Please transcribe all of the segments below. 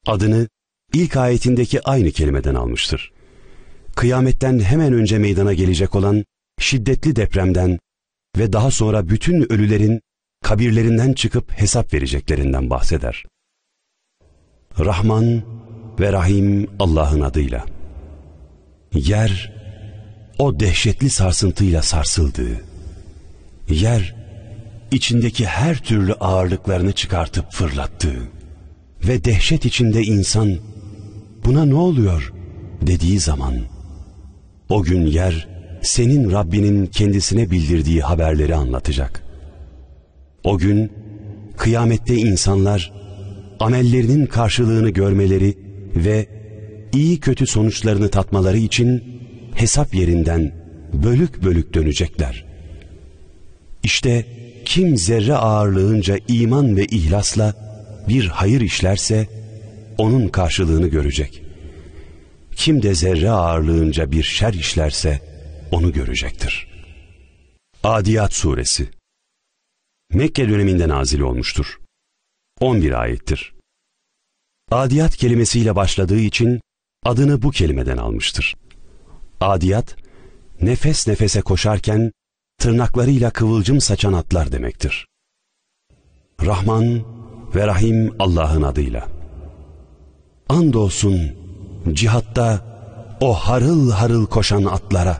adını ilk ayetindeki aynı kelimeden almıştır. Kıyametten hemen önce meydana gelecek olan şiddetli depremden ve daha sonra bütün ölülerin kabirlerinden çıkıp hesap vereceklerinden bahseder. Rahman ve Rahim Allah'ın adıyla. Yer, o dehşetli sarsıntıyla sarsıldığı, yer, içindeki her türlü ağırlıklarını çıkartıp fırlattığı ve dehşet içinde insan, buna ne oluyor dediği zaman, o gün yer, senin Rabbinin kendisine bildirdiği haberleri anlatacak. O gün, kıyamette insanlar, amellerinin karşılığını görmeleri ve iyi kötü sonuçlarını tatmaları için hesap yerinden bölük bölük dönecekler. İşte kim zerre ağırlığınca iman ve ihlasla bir hayır işlerse onun karşılığını görecek. Kim de zerre ağırlığınca bir şer işlerse onu görecektir. Adiyat Suresi Mekke döneminde nazil olmuştur. 11 ayettir. Adiyat kelimesiyle başladığı için adını bu kelimeden almıştır. Adiyat, nefes nefese koşarken tırnaklarıyla kıvılcım saçan atlar demektir. Rahman ve Rahim Allah'ın adıyla. Andolsun cihatta o harıl harıl koşan atlara,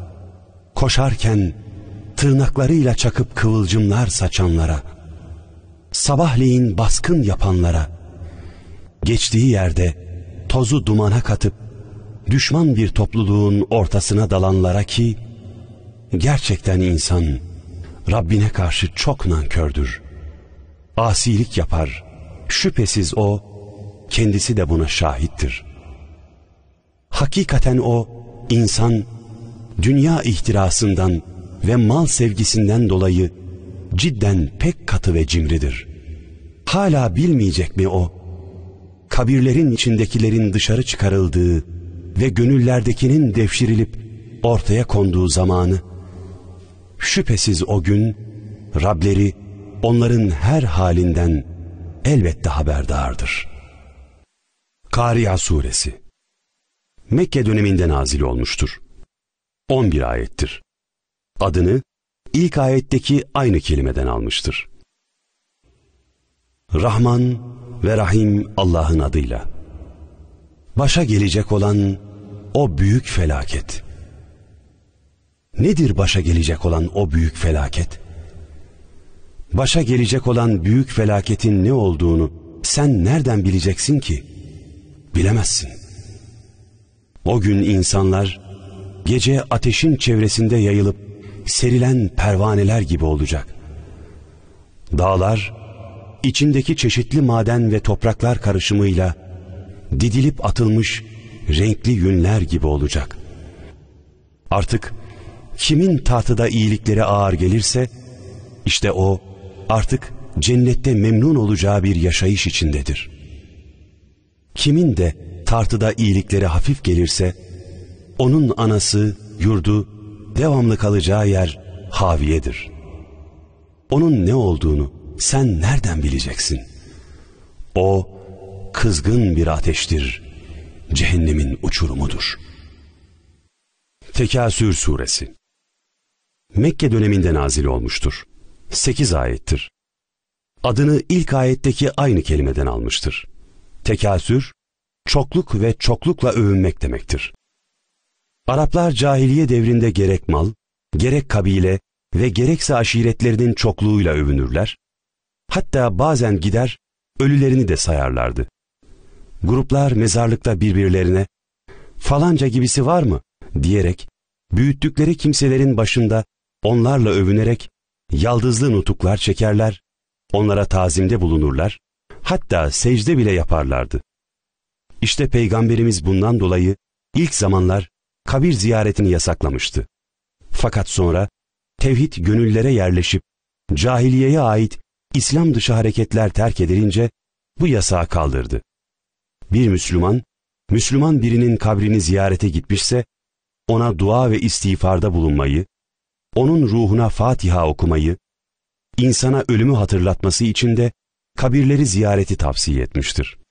koşarken tırnaklarıyla çakıp kıvılcımlar saçanlara, sabahleyin baskın yapanlara, geçtiği yerde tozu dumana katıp düşman bir topluluğun ortasına dalanlara ki, gerçekten insan Rabbine karşı çok nankördür. Asilik yapar, şüphesiz o, kendisi de buna şahittir. Hakikaten o, insan, dünya ihtirasından ve mal sevgisinden dolayı cidden pek katı ve cimridir. Hala bilmeyecek mi o, kabirlerin içindekilerin dışarı çıkarıldığı ve gönüllerdekinin devşirilip ortaya konduğu zamanı? Şüphesiz o gün Rableri onların her halinden elbette haberdardır. Kâri'a Suresi Mekke döneminde nazil olmuştur. 11 ayettir. Adını ilk ayetteki aynı kelimeden almıştır. Rahman ve Rahim Allah'ın adıyla. Başa gelecek olan o büyük felaket. Nedir başa gelecek olan o büyük felaket? Başa gelecek olan büyük felaketin ne olduğunu sen nereden bileceksin ki? Bilemezsin. O gün insanlar gece ateşin çevresinde yayılıp serilen pervaneler gibi olacak. Dağlar içindeki çeşitli maden ve topraklar karışımıyla didilip atılmış renkli yünler gibi olacak. Artık kimin tahtıda iyilikleri ağır gelirse, işte o artık cennette memnun olacağı bir yaşayış içindedir. Kimin de tartıda iyilikleri hafif gelirse, onun anası, yurdu, devamlı kalacağı yer haviyedir. Onun ne olduğunu sen nereden bileceksin? O kızgın bir ateştir, cehennemin uçurumudur. Tekasür Suresi Mekke döneminde nazil olmuştur. 8 ayettir. Adını ilk ayetteki aynı kelimeden almıştır. Tekasür, çokluk ve çoklukla övünmek demektir. Araplar cahiliye devrinde gerek mal, gerek kabile ve gerekse aşiretlerinin çokluğuyla övünürler. Hatta bazen gider ölülerini de sayarlardı. Gruplar mezarlıkta birbirlerine falanca gibisi var mı diyerek büyüttükleri kimselerin başında onlarla övünerek yaldızlı nutuklar çekerler, onlara tazimde bulunurlar, hatta secde bile yaparlardı. İşte Peygamberimiz bundan dolayı ilk zamanlar kabir ziyaretini yasaklamıştı. Fakat sonra tevhid gönüllere yerleşip cahiliyeye ait İslam dışı hareketler terk edilince bu yasağı kaldırdı. Bir Müslüman birinin kabrini ziyarete gitmişse ona dua ve istiğfarda bulunmayı, onun ruhuna Fatiha okumayı, insana ölümü hatırlatması için de kabirleri ziyareti tavsiye etmiştir.